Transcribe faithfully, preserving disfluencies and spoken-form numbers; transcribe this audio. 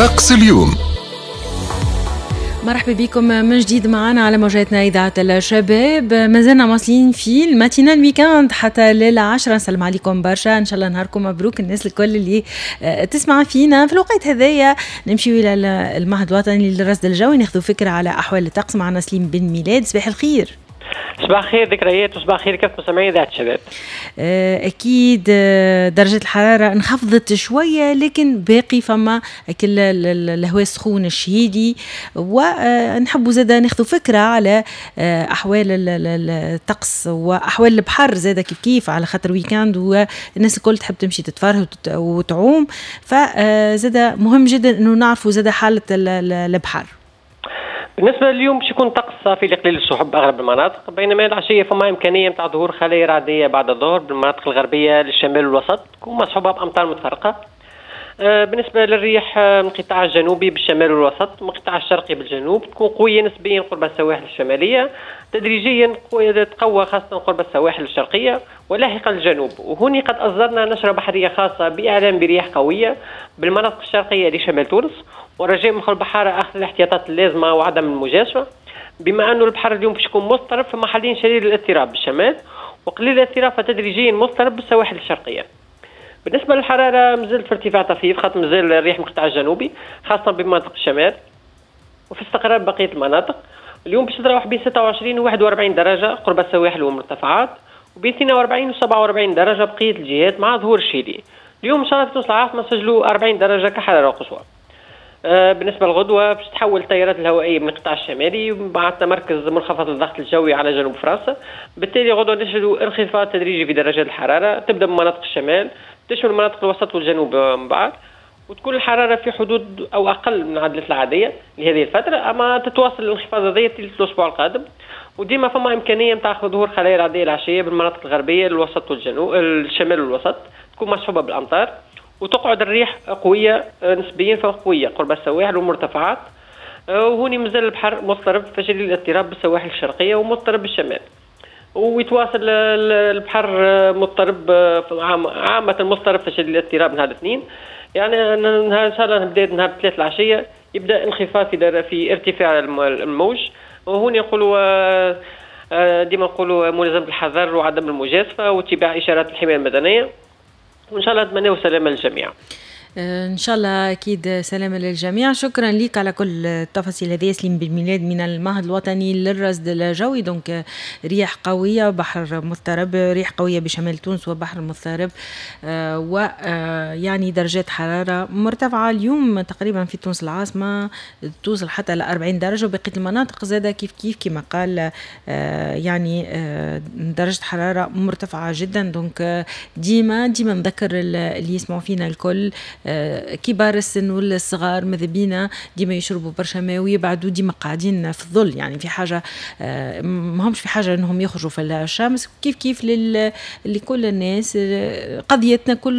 طقس اليوم. مرحبا بكم من جديد معنا على موجاتنا إذاعة الشباب. ما زلنا واصلين في الماتينال ويكاند حتى ليلة عشرة. نسلم عليكم برشا، إن شاء الله نهاركم مبروك الناس الكل اللي تسمع فينا في الوقت هذايا. نمشي إلى المعهد الوطني للرصد الجوي ناخذ فكرة على أحوال الطقس معنا سليم بن ميلاد. صباح الخير. صباح الخير ذكريات وصباح الخير كيف مستمعين إذاعة الشباب. أكيد درجة الحرارة انخفضت شوية لكن باقي فما كل الهواء السخون الشهيدي، ونحبوا زادا ناخذ فكرة على أحوال الطقس وأحوال البحر زادا كيف كيف، على خاطر ويكاند والناس الكل تحب تمشي تتفرج وتعوم، فزادا مهم جدا إنه نعرفوا زادا حالة البحر. بالنسبة لليوم باش يكون طقس صافي لقليل السحب أغلب المناطق، بينما العشية فما إمكانية متاع ظهور خلايا رعدية بعد الظهر بالمناطق الغربية للشمال والوسط، تكون مصحوبة بأمطار متفرقة. آه بالنسبة للريح من القطاع الجنوبي بالشمال والوسط ومن القطاع الشرقي بالجنوب تكون قوية نسبيا قرب السواحل الشمالية، تدريجيا تقوى خاصة قرب السواحل الشرقية ولاحقا الجنوب. وهوني قد أصدرنا نشرة بحرية خاصة بإعلام برياح قوية بالمناطق الشرقية لشمال تونس، ورجاء من البحارة أخذ الاحتياطات اللازمة وعدم المجازفة، بما أنه البحر اليوم باش يكون مضطرب في محلين شديد الاضطراب بالشمال وقليل الاضطراب فتدريجيا مضطرب بالسواحل الشرقية. بالنسبة للحرارة مازال في ارتفاع طفيف خاطر مازال الريح من القطاع الجنوبي خاصة بمناطق الشمال وفي استقرار بقية المناطق. اليوم باش تتراوح بين ستة وعشرين و واحد وأربعين درجة قرب السواحل والمرتفعات، وبين اثنين وأربعين و سبعة وأربعين درجة بقية الجهات مع ظهور الشيلي. اليوم إن شاء الله في تونس العاصمة سجلوا أربعين درجة كحرارة قصوى. آه بالنسبة للغدوة باش تحول التيارات الهوائية من القطاع الشمالي بعد تمركز منخفض الضغط الجوي على جنوب فرنسا، بالتالي غدوة نشهدوا انخفاض تدريجي في درجات الحرارة تبدأ من مناطق الشمال تشمل مناطق الوسط والجنوب من بعد، وتكون الحرارة في حدود أو أقل من العدلات العادية لهذه الفترة، أما تتواصل الانخفاض هذه في الأسبوع القادم. وديما فما إمكانية متاع ظهور خلايا رعدية العشية بالمناطق الغربية الوسط والجنوب الشمال والوسط تكون مصحوبة بالأمطار، وتقعد الريح قوية نسبيا فقوية قرب السواحل والمرتفعات. وهوني مازال البحر مضطرب فشديد الاضطراب بالسواحل الشرقية ومضطرب بالشمال، ويتواصل البحر مضطرب عامة مضطرب فشديد الاضطراب نهار الاثنين، يعني ان شاء الله نبدا نهار الثلاث العشية يبدا انخفاض في في ارتفاع الموج. وهوني يقولوا ديما نقولوا ملازمة الحذر وعدم المجازفة واتباع إشارات الحماية المدنية، وإن شاء الله أتمنى وسلامة للجميع. إن شاء الله أكيد سلامة للجميع. شكرا لك على كل التفاصيل هذه سليم بن ميلاد من المعهد الوطني للرصد الجوي. دونك رياح قوية، بحر مضطرب، رياح قوية بشمال تونس وبحر مضطرب، آه ويعني درجات حرارة مرتفعة اليوم تقريبا في تونس العاصمة توصل حتى ل أربعين درجة، وبقية المناطق زادة كيف كيف كما قال آه يعني آه درجة حرارة مرتفعة جدا. دونك ديما ديما نذكر اللي يسمعوا فينا الكل كبار السن والصغار ماذا بينا ديما يشربوا برشا ماء ويبعدوا ديما قاعدين في الظل، يعني في حاجة ما همش في حاجة انهم يخرجوا في الشمس كيف كيف لكل الناس. قضيتنا كل